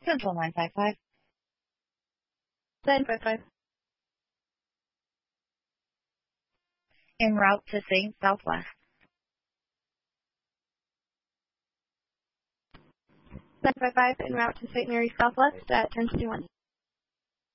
Central 955. 955. En route to St. Southwest. 955 en route to St. Mary's Southwest at 1021.